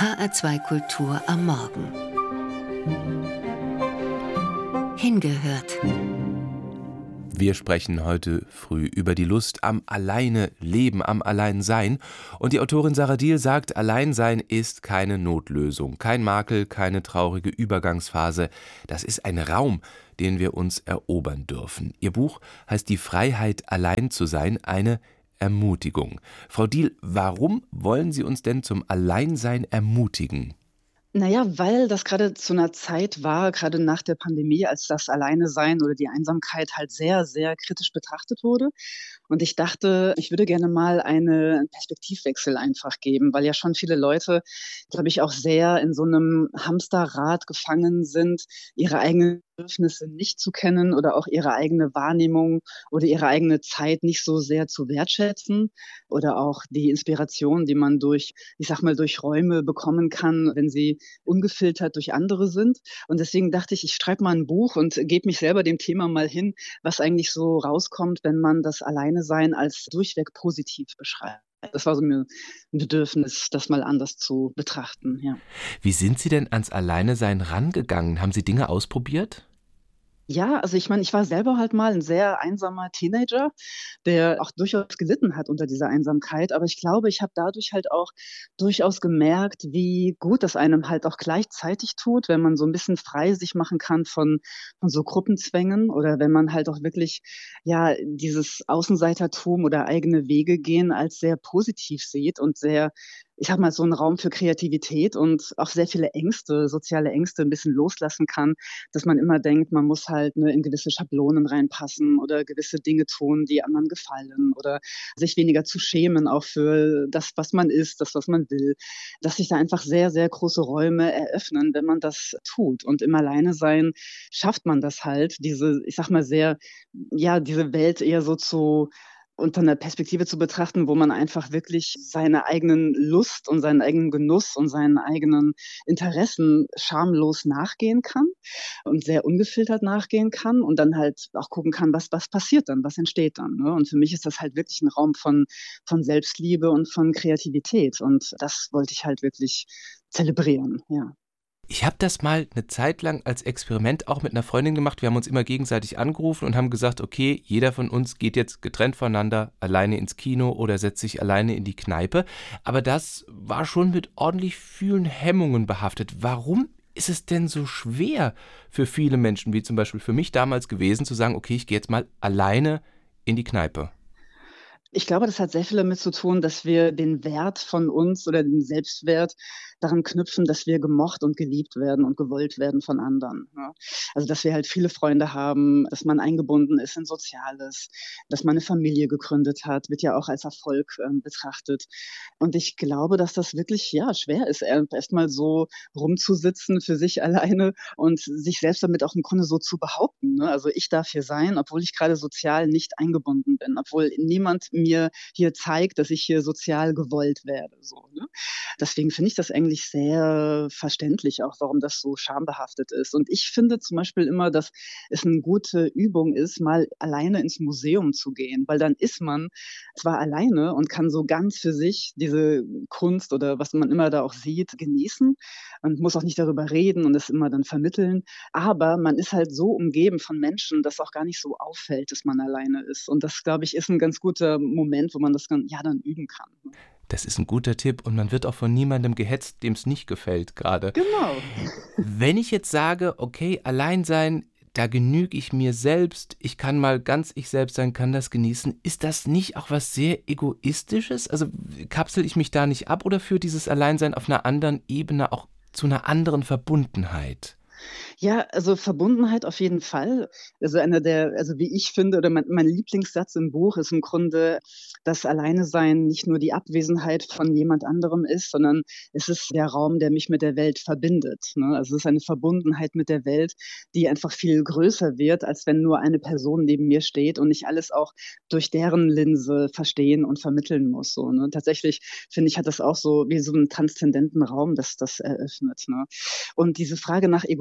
HR2 Kultur am Morgen. Hingehört. Wir sprechen heute früh über die Lust am Alleine-Leben, am Alleinsein. Und die Autorin Sarah Diehl sagt, Alleinsein ist keine Notlösung, kein Makel, keine traurige Übergangsphase. Das ist ein Raum, den wir uns erobern dürfen. Ihr Buch heißt Die Freiheit, allein zu sein, eine Ermutigung. Frau Diehl, warum wollen Sie uns denn zum Alleinsein ermutigen? Naja, weil das gerade zu einer Zeit war, gerade nach der Pandemie, als das Alleinesein oder die Einsamkeit halt sehr, sehr kritisch betrachtet wurde. Und ich dachte, ich würde gerne mal einen Perspektivwechsel einfach geben, weil ja schon viele Leute, glaube ich, auch sehr in so einem Hamsterrad gefangen sind, ihre eigenen Bedürfnisse nicht zu kennen oder auch ihre eigene Wahrnehmung oder ihre eigene Zeit nicht so sehr zu wertschätzen oder auch die Inspiration, die man durch, ich sage mal, durch Räume bekommen kann, wenn sie ungefiltert durch andere sind. Und deswegen dachte ich, ich schreibe mal ein Buch und gebe mich selber dem Thema mal hin, was eigentlich so rauskommt, wenn man das Alleine-Sein als durchweg positiv beschreibt. Das war so mir 'n Bedürfnis, das mal anders zu betrachten, ja. Wie sind Sie denn ans Alleinesein rangegangen? Haben Sie Dinge ausprobiert? Ja, also ich meine, ich war selber halt mal 'n sehr einsamer Teenager, der auch durchaus gelitten hat unter dieser Einsamkeit. Aber ich glaube, ich habe dadurch halt auch durchaus gemerkt, wie gut das einem halt auch gleichzeitig tut, wenn man so 'n bisschen frei sich machen kann von so Gruppenzwängen oder wenn man halt auch wirklich, ja, dieses Außenseitertum oder eigene Wege gehen als sehr positiv sieht und sehr, ich sage mal, so 'n Raum für Kreativität und auch sehr viele Ängste, soziale Ängste 'n bisschen loslassen kann, dass man immer denkt, man muss halt, ne, in gewisse Schablonen reinpassen oder gewisse Dinge tun, die anderen gefallen oder sich weniger zu schämen auch für das, was man ist, das, was man will. Dass sich da einfach sehr, sehr große Räume eröffnen, wenn man das tut. Und im Alleinesein schafft man das halt, diese, ich sage mal, sehr, ja, diese Welt eher so zu unter 'ner Perspektive zu betrachten, wo man einfach wirklich seiner eigenen Lust und seinen eigenen Genuss und seinen eigenen Interessen schamlos nachgehen kann und sehr ungefiltert nachgehen kann und dann halt auch gucken kann, was passiert dann, was entsteht dann, ne? Und für mich ist das halt wirklich 'n Raum von Selbstliebe und von Kreativität und das wollte ich halt wirklich zelebrieren, ja. Ich habe das mal eine Zeit lang als Experiment auch mit einer Freundin gemacht. Wir haben uns immer gegenseitig angerufen und haben gesagt: „Okay, jeder von uns geht jetzt getrennt voneinander alleine ins Kino oder setzt sich alleine in die Kneipe.“ Aber das war schon mit ordentlich vielen Hemmungen behaftet. Warum ist es denn so schwer für viele Menschen, wie zum Beispiel für mich damals gewesen, zu sagen: „Okay, ich gehe jetzt mal alleine in die Kneipe?“ Ich glaube, das hat sehr viel damit zu tun, dass wir den Wert von uns oder den Selbstwert daran knüpfen, dass wir gemocht und geliebt werden und gewollt werden von anderen, ne? Also, dass wir halt viele Freunde haben, dass man eingebunden ist in Soziales, dass man 'ne Familie gegründet hat, wird ja auch als Erfolg, betrachtet. Und ich glaube, dass das wirklich, ja, schwer ist, erst mal so rumzusitzen für sich alleine und sich selbst damit auch im Grunde so zu behaupten, ne? Also, ich darf hier sein, obwohl ich grade sozial nicht eingebunden bin, obwohl niemand mir hier zeigt, dass ich hier sozial gewollt werde, so, ne? Deswegen finde ich das eigentlich sehr verständlich auch, warum das so schambehaftet ist. Und ich finde zum Beispiel immer, dass es 'ne gute Übung ist, mal alleine ins Museum zu gehen, weil dann ist man zwar alleine und kann so ganz für sich diese Kunst oder was man immer da auch sieht, genießen und muss auch nicht darüber reden und es immer dann vermitteln, aber man ist halt so umgeben von Menschen, dass auch gar nicht so auffällt, dass man alleine ist. Und das, glaube ich, ist 'n ganz guter Moment, wo man das dann, ja, dann üben kann, ne? Das ist ein guter Tipp und man wird auch von niemandem gehetzt, dem es nicht gefällt gerade. Genau. Wenn ich jetzt sage: „Okay, allein sein, da genüge ich mir selbst, ich kann mal ganz ich selbst sein, kann das genießen“, ist das nicht auch was sehr Egoistisches? Also, kapsele ich mich da nicht ab oder führt dieses Alleinsein auf einer anderen Ebene auch zu einer anderen Verbundenheit? Ja, also Verbundenheit auf jeden Fall. Also einer der, also wie ich finde, oder mein Lieblingssatz im Buch ist im Grunde, dass Alleinesein nicht nur die Abwesenheit von jemand anderem ist, sondern es ist der Raum, der mich mit der Welt verbindet, ne? Also, es ist eine Verbundenheit mit der Welt, die einfach viel größer wird, als wenn nur eine Person neben mir steht und ich alles auch durch deren Linse verstehen und vermitteln muss, so, ne? Tatsächlich finde ich, hat das auch so wie so 'n transzendenten Raum, das eröffnet, ne? Und diese Frage nach Egoismus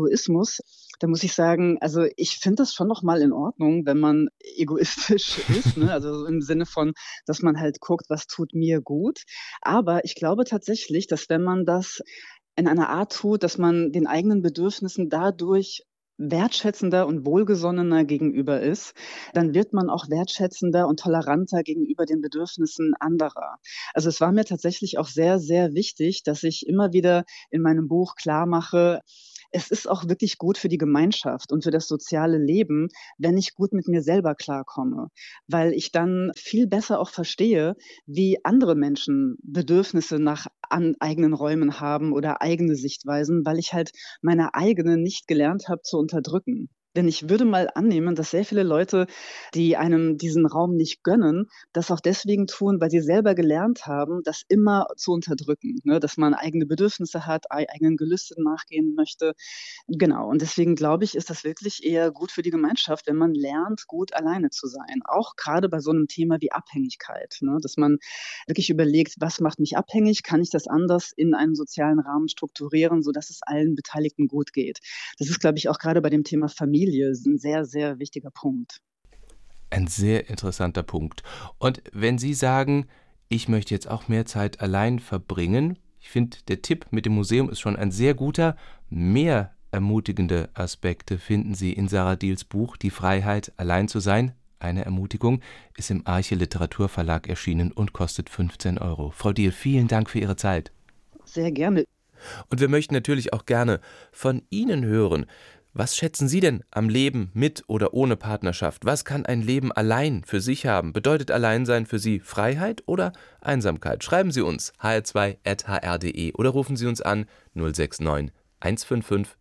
Egoismus, da muss ich sagen, also ich finde das schon noch mal in Ordnung, wenn man egoistisch ist, ne? Also im Sinne von, dass man halt guckt, was tut mir gut. Aber ich glaube tatsächlich, dass wenn man das in einer Art tut, dass man den eigenen Bedürfnissen dadurch wertschätzender und wohlgesonnener gegenüber ist, dann wird man auch wertschätzender und toleranter gegenüber den Bedürfnissen anderer. Also es war mir tatsächlich auch sehr, sehr wichtig, dass ich immer wieder in meinem Buch klarmache, es ist auch wirklich gut für die Gemeinschaft und für das soziale Leben, wenn ich gut mit mir selber klarkomme, weil ich dann viel besser auch verstehe, wie andere Menschen Bedürfnisse nach eigenen Räumen haben oder eigene Sichtweisen, weil ich halt meine eigene nicht gelernt habe zu unterdrücken. Denn ich würde mal annehmen, dass sehr viele Leute, die einem diesen Raum nicht gönnen, das auch deswegen tun, weil sie selber gelernt haben, das immer zu unterdrücken, ne? Dass man eigene Bedürfnisse hat, eigenen Gelüsten nachgehen möchte. Genau, und deswegen glaube ich, ist das wirklich eher gut für die Gemeinschaft, wenn man lernt, gut alleine zu sein. Auch gerade bei so einem Thema wie Abhängigkeit, ne? Dass man wirklich überlegt, was macht mich abhängig? Kann ich das anders in einem sozialen Rahmen strukturieren, sodass es allen Beteiligten gut geht? Das ist, glaube ich, auch gerade bei dem Thema Familie ein sehr, sehr wichtiger Punkt. Ein sehr interessanter Punkt. Und wenn Sie sagen, ich möchte jetzt auch mehr Zeit allein verbringen, ich finde, der Tipp mit dem Museum ist schon ein sehr guter. Mehr ermutigende Aspekte finden Sie in Sarah Diels Buch Die Freiheit, allein zu sein. Eine Ermutigung, ist im Arche Literaturverlag erschienen und kostet 15 €. Frau Diel, vielen Dank für Ihre Zeit. Sehr gerne. Und wir möchten natürlich auch gerne von Ihnen hören. Was schätzen Sie denn am Leben mit oder ohne Partnerschaft? Was kann ein Leben allein für sich haben? Bedeutet Alleinsein für Sie Freiheit oder Einsamkeit? Schreiben Sie uns hr2@hr.de oder rufen Sie uns an 069 155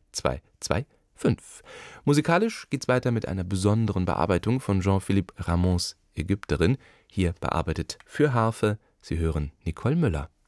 2225. Musikalisch geht's weiter mit einer besonderen Bearbeitung von Jean-Philippe Rameaus Ägypterin, hier bearbeitet für Harfe. Sie hören Nicole Müller.